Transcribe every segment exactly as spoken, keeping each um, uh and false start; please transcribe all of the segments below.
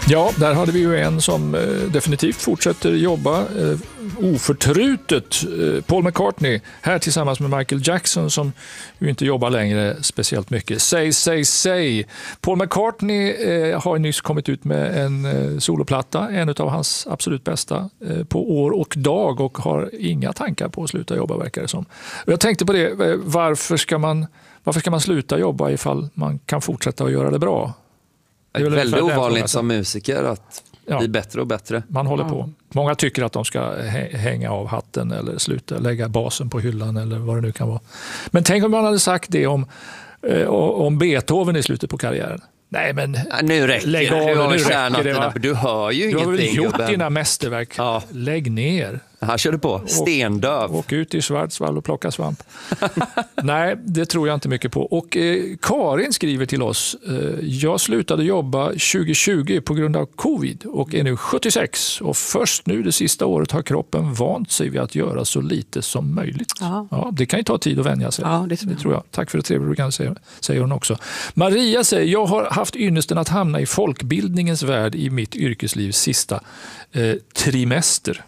Ja, där hade vi ju en som eh, definitivt fortsätter jobba eh, oförtrutet. Eh, Paul McCartney här tillsammans med Michael Jackson som ju inte jobbar längre speciellt mycket. Say, say, say. Paul McCartney eh, har nyss kommit ut med en eh, soloplatta, en av hans absolut bästa eh, på år och dag och har inga tankar på att sluta jobba verkar det som. Och jag tänkte på det, eh, varför ska man, varför ska man sluta jobba ifall man kan fortsätta att göra det bra? Det är väldigt ovanligt som musiker att ja. bli bättre och bättre. Man håller ja. på. Många tycker att de ska hänga av hatten eller sluta lägga basen på hyllan eller vad det nu kan vara. Men tänk om man hade sagt det om, eh, om Beethoven i slutet på karriären. Nej, men ja, nu räcker lägg av, du. Nu räcker det, dina, du hör ju du ingenting. Du har väl gjort gubben. dina mästerverk. Ja. Lägg ner. Han körde på. Stendöv. Åk ut i Schwarzwald och plocka svamp. Nej, det tror jag inte mycket på. Och eh, Karin skriver till oss. Eh, jag slutade jobba tjugo tjugo på grund av covid och är nu sjuttiosex. Och först nu det sista året har kroppen vant sig vid att göra så lite som möjligt. Ja, det kan ju ta tid att vänja sig. Ja, det tror jag. Det tror jag. Tack för det trevliga program, säger, säger hon också. Maria säger, jag har haft ynnesten att hamna i folkbildningens värld i mitt yrkeslivs sista eh, trimester.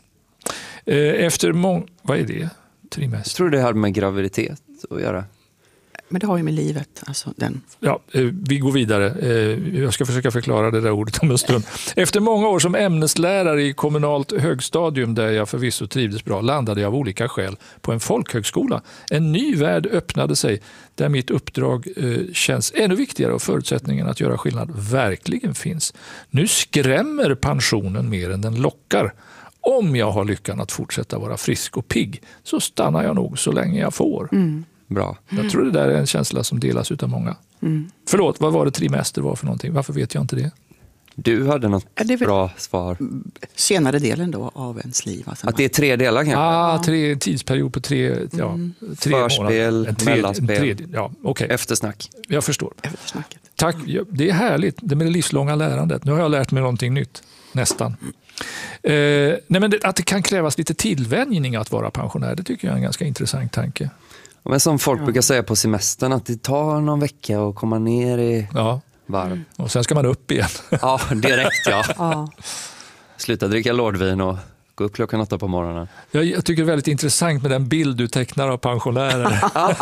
Efter mång... Vad är det? Trimester. Jag tror det har med graviditet att göra. Men det har ju med livet. Alltså den. Ja, vi går vidare. Jag ska försöka förklara det där ordet om en stund. Efter många år som ämneslärare i kommunalt högstadium där jag förvisso trivdes bra landade jag av olika skäl på en folkhögskola. En ny värld öppnade sig där mitt uppdrag känns ännu viktigare och förutsättningen att göra skillnad verkligen finns. Nu skrämmer pensionen mer än den lockar. Om jag har lyckan att fortsätta vara frisk och pigg så stannar jag nog så länge jag får. Mm. Bra. Jag tror det där är en känsla som delas utav många. Mm. Förlåt, vad var det trimester var för någonting? Varför vet jag inte det? Du hade något ja, det bra svar. Senare delen då av ens liv. Alltså att det är tre delar kanske? Ah, tre, tidsperiod på tre, ja, mm. tre Förspel, månader. mellanspel, ja, okay. eftersnack. Jag förstår. Eftersnacket. Tack, det är härligt. Det med det livslånga lärandet. Nu har jag lärt mig någonting nytt. Nästan. Eh, nej men det, att det kan krävas lite tillvänjning att vara pensionär, det tycker jag är en ganska intressant tanke. Men som folk ja. brukar säga på semestern, att det tar någon vecka att komma ner i ja. varv. Mm. Och sen ska man upp igen. Ja, direkt ja. ja. Sluta dricka lårdvin och gå upp klockan åtta på morgonen. Jag, jag tycker det är väldigt intressant med den bild du tecknar av pensionärer.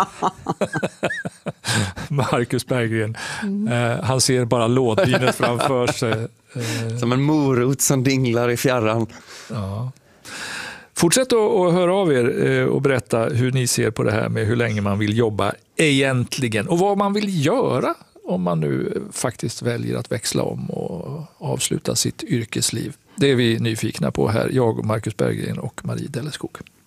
Marcus Berggren. Mm. Eh, han ser bara lådvinet framför sig. Eh. Som en morot som dinglar i fjärran. Ja. Fortsätt att höra av er och berätta hur ni ser på det här med hur länge man vill jobba egentligen. Och vad man vill göra om man nu faktiskt väljer att växla om och avsluta sitt yrkesliv. Det är vi nyfikna på här, jag, Marcus Berggren och Marie Delleskog.